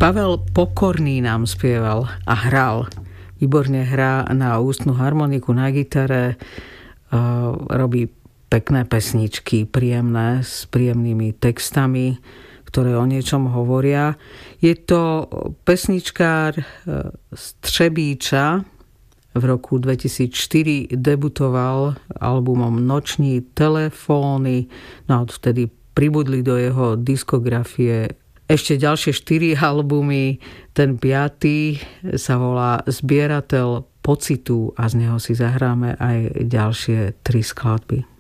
Pavel Pokorný nám spieval a hral. Výborne hrá na ústnu harmoniku, na gitare, robí pekné pesničky, príjemné, s príjemnými textami, ktoré o niečom hovoria. Je to pesničkár z Třebíča. V roku 2004 debutoval albumom Noční telefóny, no a odtedy pribudli do jeho diskografie ešte ďalšie 4 albumy. Ten 5. sa volá Zbierateľ pocitu a z neho si zahráme aj ďalšie 3 skladby.